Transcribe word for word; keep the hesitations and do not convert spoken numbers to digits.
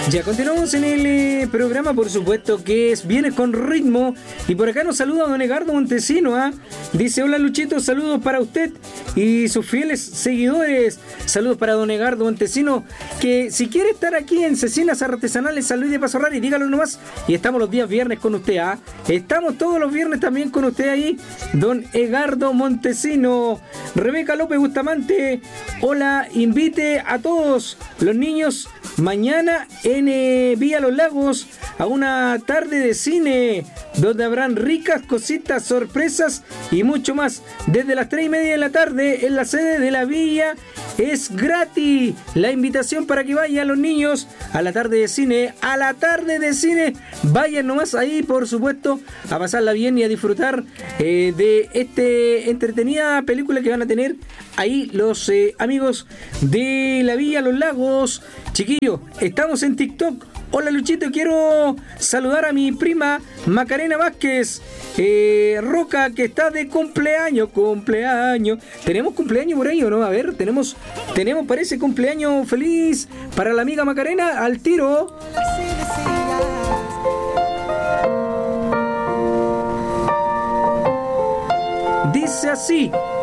Ya continuamos en el eh, programa, por supuesto, que es Viene con Ritmo. Y por acá nos saluda don Edgardo Montesino. ¿eh? Dice: hola Luchito, saludos para usted y sus fieles seguidores. Saludos para don Edgardo Montesino, que si quiere estar aquí en Cecinas Artesanales San Luis de Paso Rari, dígalo nomás. Y estamos los días viernes con usted. ¿eh? Estamos todos los viernes también con usted ahí, don Edgardo Montesino. Rebeca López Bustamante: hola, invite a todos los niños mañana en eh, Villa Los Lagos a una tarde de cine donde habrán ricas cositas, sorpresas y mucho más. Desde las tres y media de la tarde en la sede de la Villa es gratis la invitación para que vayan los niños a la tarde de cine. A la tarde de cine, vayan nomás ahí, por supuesto, a pasarla bien y a disfrutar eh, de esta entretenida película que van a tener ahí los eh, amigos de la Villa Los Lagos. Chiquillos, estamos en TikTok. Hola Luchito, quiero saludar a mi prima Macarena Vázquez eh, Roca, que está de cumpleaños. Cumpleaños. ¿Tenemos cumpleaños por ahí o no? A ver, tenemos, tenemos parece cumpleaños feliz para la amiga Macarena. Al tiro. Dice así: